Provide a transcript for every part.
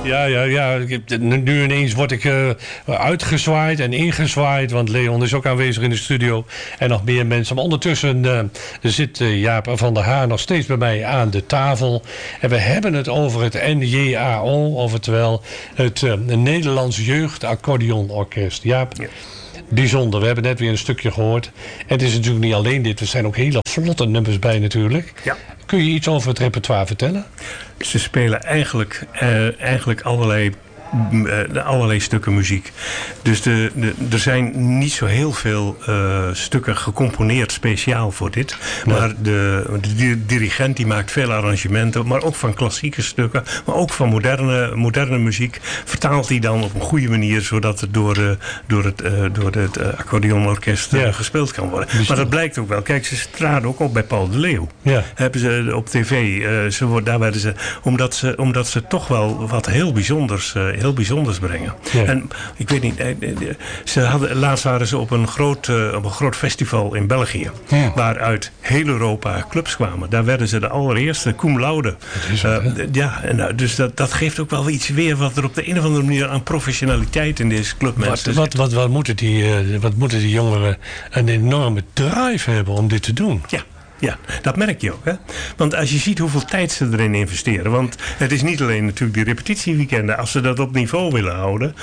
Ja. Nu ineens word ik uitgezwaaid en ingezwaaid. Want Leon is ook aanwezig in de studio. En nog meer mensen. Maar ondertussen zit Jaap van der Haar nog steeds bij mij aan de tafel. En we hebben het over het NJAO. Oftewel het Nederlands Jeugd Accordeon Orkest. Jaap, ja. Bijzonder. We hebben net weer een stukje gehoord. En het is natuurlijk niet alleen dit. Er zijn ook hele vlotte nummers bij natuurlijk. Ja. Kun je iets over het repertoire vertellen? Ze spelen eigenlijk allerlei stukken muziek. Dus er zijn niet zo heel veel stukken gecomponeerd speciaal voor dit. Nee. Maar de dirigent die maakt veel arrangementen. Maar ook van klassieke stukken. Maar ook van moderne muziek. Vertaalt hij dan op een goede manier. Zodat het door het accordeonorkest gespeeld kan worden. Maar dat blijkt ook wel. Kijk, ze traden ook op bij Paul de Leeuw. Ja. Hebben ze op tv. Daar werden ze. Omdat ze toch wel wat heel bijzonders brengen. Ja. En ik weet niet, laatst waren ze op een groot festival in België. Ja. Waar uit heel Europa clubs kwamen. Daar werden ze de allereerste cum laude. Dus dat geeft ook wel iets weer wat er op de een of andere manier aan professionaliteit in deze clubmensen zit. Wat moeten die jongeren een enorme drive hebben om dit te doen? Ja, dat merk je ook. Hè? Want als je ziet hoeveel tijd ze erin investeren. Want het is niet alleen natuurlijk die repetitieweekenden. Als ze dat op niveau willen houden.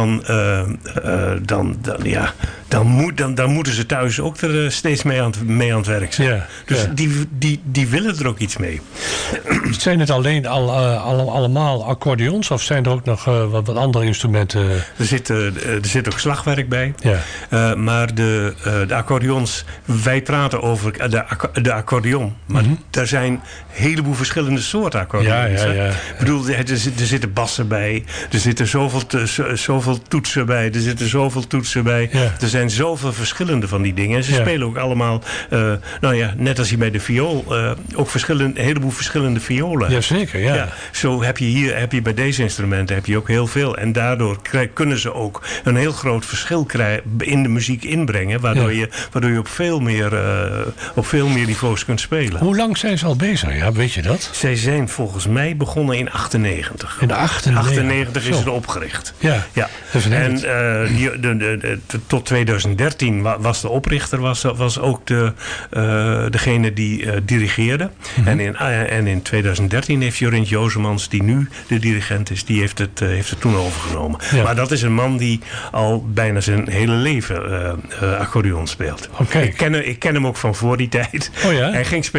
Dan moeten ze thuis ook er steeds mee aan het werk zijn. Ja, dus die willen er ook iets mee. Zijn het alleen allemaal accordeons? Of zijn er ook nog wat andere instrumenten? Er zit ook slagwerk bij. Ja. Maar de accordeons. Wij praten over de accordeon. Maar er zijn een heleboel verschillende soorten accordeons. Ja. Ik bedoel, er zitten bassen bij. Er zitten zoveel toetsen bij. Er zitten zoveel toetsen bij. Ja. Er zijn zoveel verschillende van die dingen. En ze spelen ook allemaal, net als je bij de viool, ook een heleboel verschillende violen. Jazeker, ja. Zo heb je bij deze instrumenten heb je ook heel veel. En daardoor kunnen ze ook een heel groot verschil in de muziek inbrengen. Waardoor je op veel meer niveaus kunt spelen. Hoe lang zijn ze al bezig? Ja, weet je dat? Zij zijn volgens mij begonnen in 98. In 98 is het opgericht. Ja. En tot 2013 was de oprichter was ook degene die dirigeerde. Mm-hmm. En in 2013 heeft Jorint Jozemans, die nu de dirigent is, die heeft het toen overgenomen. Ja. Maar dat is een man die al bijna zijn hele leven accordeon speelt. Okay. Ik ken hem ook van voor die tijd. Oh ja? Hij ging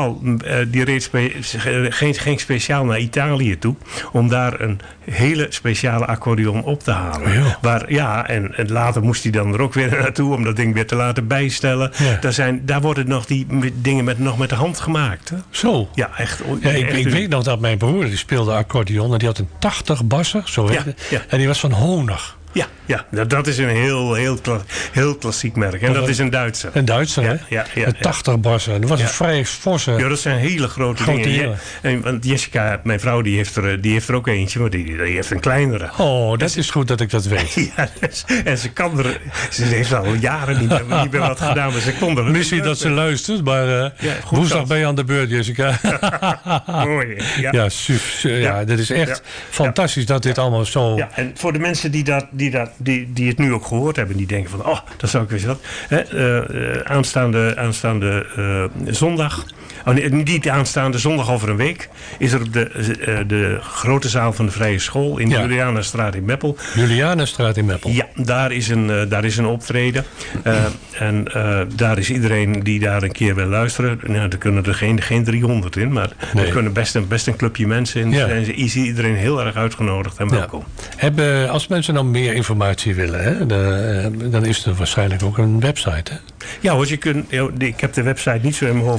ging speciaal naar Italië toe om daar een hele speciale accordeon op te halen. Oh ja. En later moest hij dan er ook weer naartoe om dat ding weer te laten bijstellen. Ja. Daar worden nog die dingen met de hand gemaakt. Hè? Zo? Ja, echt. Ja, ik weet nog dat mijn broer die speelde accordeon en die had een 80 bassen, zo heet het. Ja. En die was van Honig. Ja, dat is een heel klassiek merk. En dat is een Duitser. Een Duitser, hè? Ja. Met 80 bassen. Dat was een vrij forse. Ja, dat zijn hele grote dingen. Want Jessica, mijn vrouw, die heeft er ook eentje, maar die heeft een kleinere. Oh, dat is goed dat ik dat weet. Ja, en ze heeft al jaren niet meer wat gedaan, maar ze kon er. Misschien dat ze luistert, maar woensdag ben je aan de beurt, Jessica. Mooi. Ja, super. Dat is echt fantastisch dat dit allemaal zo. Ja, en voor de mensen die het nu ook gehoord hebben, die denken van, dat zou ik weer dat. Aanstaande zondag. Niet aanstaande zondag over een week is er op de grote zaal van de Vrije School in de Julianastraat in Meppel. Julianastraat in Meppel. Ja, daar is een optreden. En daar is iedereen die daar een keer wil luisteren. Nou, er kunnen er geen 300 in, maar er kunnen best een clubje mensen in. Ja. En is iedereen heel erg uitgenodigd en welkom. Als mensen nou meer informatie willen, hè, dan is er waarschijnlijk ook een website, hè? Ja hoor, ik heb de website niet zo in mijn hoofd.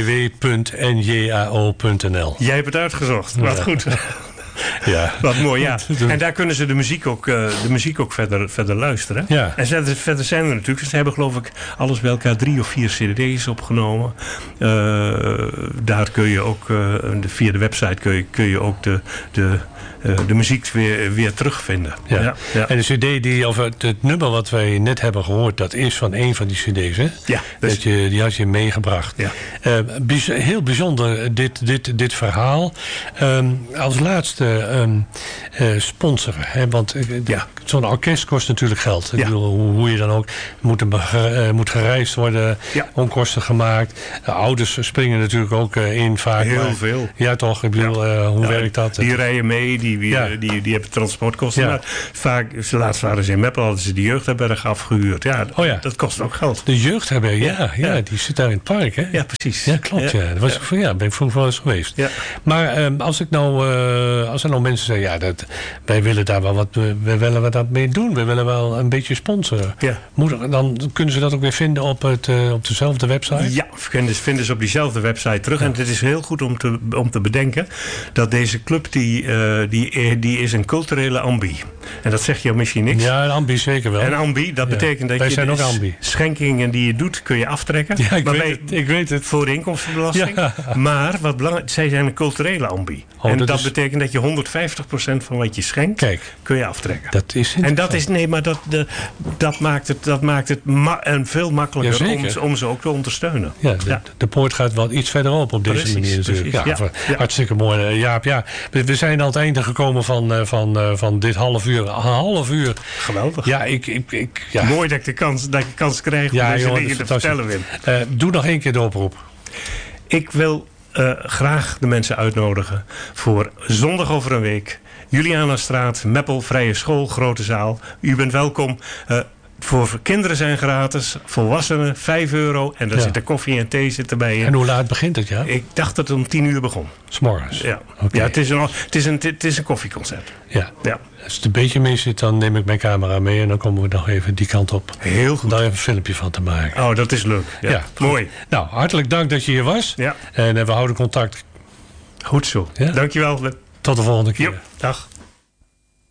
www.njao.nl. Jij hebt het uitgezocht, wat goed. Ja. Wat mooi, ja. En daar kunnen ze de muziek ook verder luisteren. Ja. En verder zijn er natuurlijk, ze hebben geloof ik alles bij elkaar 3 of 4 cd's opgenomen. Daar kun je ook, via de website kun je ook de muziek weer terugvinden. Ja. En de cd of het nummer wat wij net hebben gehoord, dat is van een van die cd's, hè? Ja. Die had je meegebracht. Ja. Heel bijzonder dit verhaal. Als laatste, sponsoren. Hè? Want Ja. zo'n orkest kost natuurlijk geld. Ik Ja. bedoel, hoe je dan ook moet gereisd worden, Ja. onkosten gemaakt. Ouders springen natuurlijk ook in vaak. Heel veel. Ja toch, ik bedoel, hoe werkt dat? Die rijden mee, die hebben transportkosten. Ja. Maar vaak, laatst waren ze in Meppel, hadden ze de jeugdherberg afgehuurd. Ja, dat kost ook geld. De jeugdherberg, Ja. die zit daar in het park, hè? Ja, precies. Ja, klopt. Ja. Dat was, ben ik vroeger wel eens geweest. Ja. Maar als er nou mensen zeggen, wij willen daar wel we willen wat mee doen. We willen wel een beetje sponsoren. Ja. Dan kunnen ze dat ook weer vinden op dezelfde website? Ja, vinden ze op diezelfde website terug. Ja. En het is heel goed om te bedenken dat deze club die is een culturele ambi. En dat zegt jou misschien niks. Ja, een ambi zeker wel. En ambi, dat betekent dat wij je zijn ook de ambi. schenkingen die je doet, kun je aftrekken. Ja, ik weet het. Voor de inkomstenbelasting. Ja. Maar wat belangrijk, zij zijn een culturele ambi. En dat betekent dat je 150% van wat je schenkt, kun je aftrekken. Dat is dat maakt het veel makkelijker om ze ook te ondersteunen. Ja, de poort gaat wel iets verderop op deze manier natuurlijk. Ja. Hartstikke mooi, Jaap. Ja, we zijn aan het einde gekomen van dit half uur. Een half uur. Geweldig. Ja, mooi dat je kans krijgt om deze dingen te vertellen, Wim. Doe nog één keer de oproep. Ik wil graag de mensen uitnodigen voor zondag over een week. Julianastraat, Meppel, Vrije School, Grote Zaal. U bent welkom. Voor kinderen zijn gratis, volwassenen €5. En daar zit koffie en thee erbij in. En hoe laat begint het, ja? Ik dacht dat het om 10:00 begon. 's Morgens? Ja, okay. Ja, het is een koffieconcert. Ja. Als het een beetje mee zit, dan neem ik mijn camera mee en dan komen we nog even die kant op. Heel goed. Om daar even een filmpje van te maken. Oh, dat is leuk. Ja. Mooi. Nou, hartelijk dank dat je hier was. Ja. En we houden contact. Goed zo. Ja. Dankjewel. Tot de volgende keer. Jo, dag.